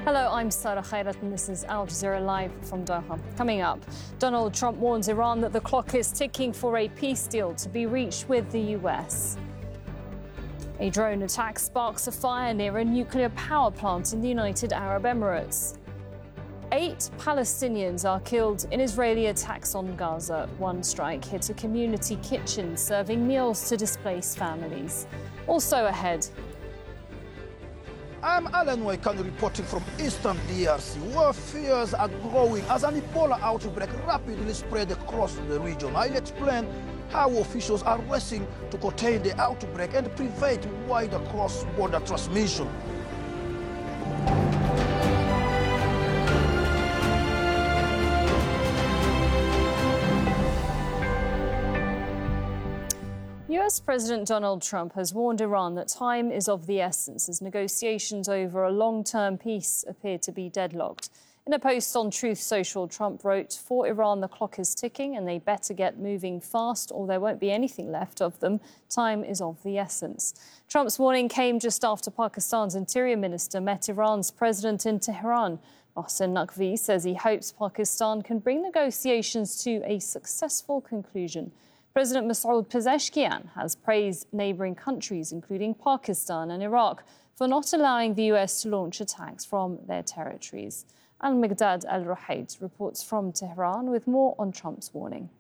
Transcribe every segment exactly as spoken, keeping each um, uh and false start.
Hello, I'm Sarah Khairat and this is Al Jazeera Live from Doha. Coming up, Donald Trump warns Iran that the clock is ticking for a peace deal to be reached with the U S. A drone attack sparks a fire near a nuclear power plant in the United Arab Emirates. Eight Palestinians are killed in Israeli attacks on Gaza. One strike hit a community kitchen serving meals to displaced families. Also ahead, I'm Alan Waikani reporting from Eastern D R C, where fears are growing as an Ebola outbreak rapidly spread across the region. I'll explain how officials are racing to contain the outbreak and prevent wider cross-border transmission. U S President Donald Trump has warned Iran that time is of the essence as negotiations over a long-term peace appear to be deadlocked. In a post on Truth Social, Trump wrote, "For Iran, the clock is ticking and they better get moving fast or there won't be anything left of them. Time is of the essence." Trump's warning came just after Pakistan's Interior Minister met Iran's president in Tehran. Mohsen Naqvi says he hopes Pakistan can bring negotiations to a successful conclusion. President Masoud Pezeshkian has praised neighbouring countries, including Pakistan and Iraq, for not allowing the U S to launch attacks from their territories. Al-Miqdad Al-Ruhayd reports from Tehran with more on Trump's warning.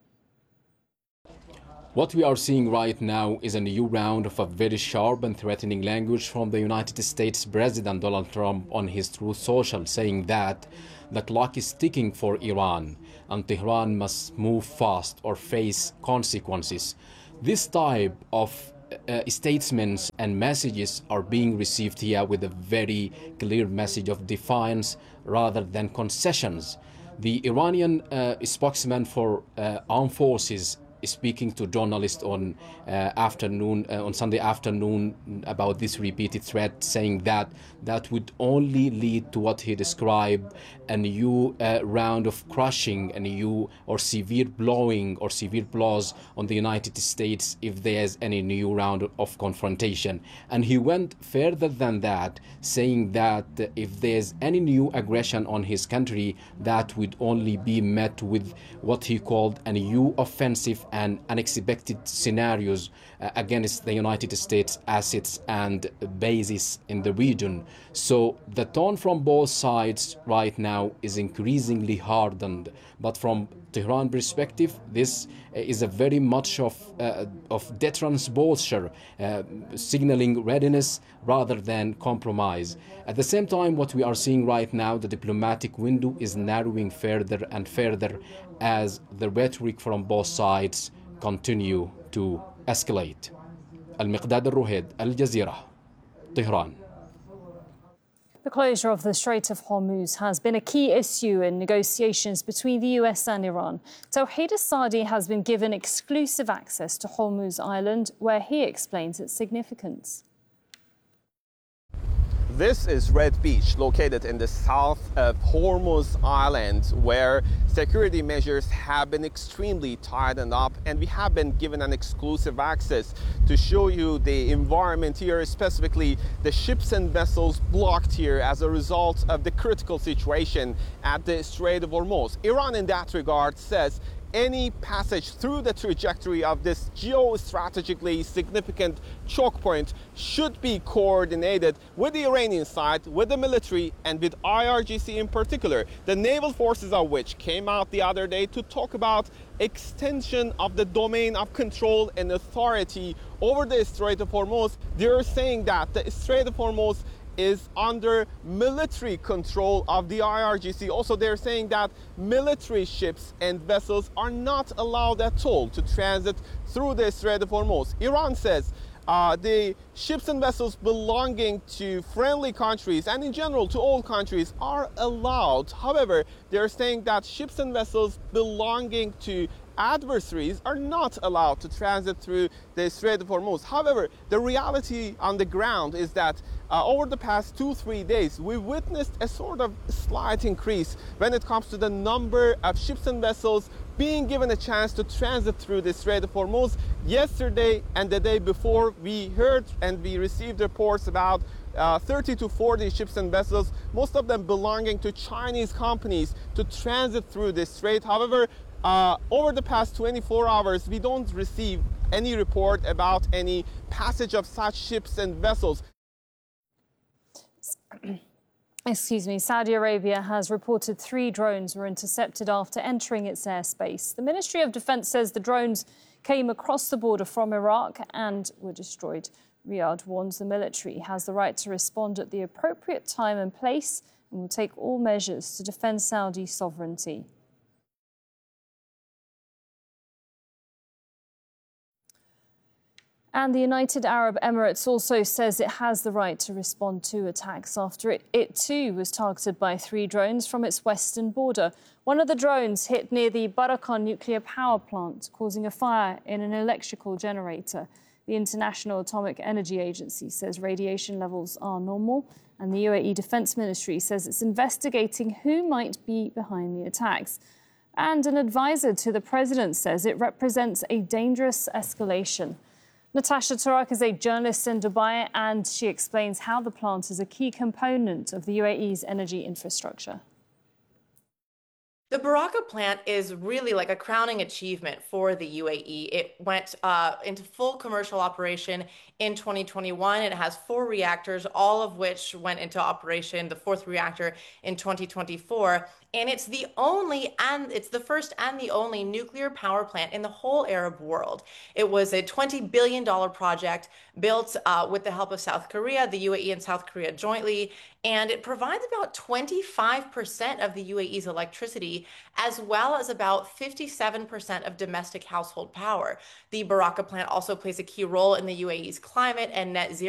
What we are seeing right now is a new round of a very sharp and threatening language from the United States President Donald Trump on his Truth Social, saying that the clock is ticking for Iran and Tehran must move fast or face consequences. This type of uh, statements and messages are being received here with a very clear message of defiance rather than concessions. The Iranian uh, spokesman for uh, armed forces speaking to journalists on uh, afternoon uh, on Sunday afternoon about this repeated threat, saying that that would only lead to what he described a new uh, round of crushing, a new or severe blowing or severe blows on the United States if there's any new round of confrontation. And he went further than that, saying that if there's any new aggression on his country, that would only be met with what he called a new offensive and unexpected scenarios uh, against the United States assets and bases in the region. So the tone from both sides right now is increasingly hardened. But from Tehran perspective, this is a very much of uh, of deterrence posture, uh, signaling readiness rather than compromise. At the same time, what we are seeing right now, the diplomatic window is narrowing further and further as the rhetoric from both sides continue to escalate. Al-Miqdad Al-Ruhayd, Al Jazeera, Tehran. The closure of the Strait of Hormuz has been a key issue in negotiations between the U S and Iran. Tawheed As-Saadi has been given exclusive access to Hormuz Island, where he explains its significance. This is Red Beach, located in the south of Hormuz Island, where security measures have been extremely tightened up, and we have been given an exclusive access to show you the environment here, specifically the ships and vessels blocked here as a result of the critical situation at the Strait of Hormuz. Iran, in that regard, says any passage through the trajectory of this geostrategically significant choke point should be coordinated with the Iranian side, with the military, and with I R G C in particular, the naval forces of which came out the other day to talk about extension of the domain of control and authority over the Strait of Hormuz. They're saying that the Strait of Hormuz is under military control of the I R G C. Also, they're saying that military ships and vessels are not allowed at all to transit through the Strait of Hormuz. Iran says uh, the ships and vessels belonging to friendly countries and in general to all countries are allowed. However, they're saying that ships and vessels belonging to adversaries are not allowed to transit through the Strait of Hormuz. However, the reality on the ground is that uh, over the past two, three days, we witnessed a sort of slight increase when it comes to the number of ships and vessels being given a chance to transit through the Strait of Hormuz. Yesterday and the day before, we heard and we received reports about uh, thirty to forty ships and vessels, most of them belonging to Chinese companies, to transit through this strait. However, uh, over the past twenty-four hours, we don't receive any report about any passage of such ships and vessels. Excuse me, Saudi Arabia has reported three drones were intercepted after entering its airspace. The Ministry of Defense says the drones came across the border from Iraq and were destroyed. Riyadh warns the military has the right to respond at the appropriate time and place and will take all measures to defend Saudi sovereignty. And the United Arab Emirates also says it has the right to respond to attacks after it, it too was targeted by three drones from its western border. One of the drones hit near the Barakah nuclear power plant, causing a fire in an electrical generator. The International Atomic Energy Agency says radiation levels are normal, and the U A E Defense Ministry says it's investigating who might be behind the attacks. And an advisor to the president says it represents a dangerous escalation. Natasha Tarak is a journalist in Dubai, and she explains how the plant is a key component of the U A E's energy infrastructure. The Barakah plant is really like a crowning achievement for the U A E. It went uh, into full commercial operation in twenty twenty-one. It has four reactors, all of which went into operation, the fourth reactor in twenty twenty-four. And it's the only, and it's the first and the only nuclear power plant in the whole Arab world. It was a twenty billion dollars project built uh, with the help of South Korea, the U A E and South Korea jointly, and it provides about twenty-five percent of the U A E's electricity, as well as about fifty-seven percent of domestic household power. The Barakah plant also plays a key role in the U A E's climate and net zero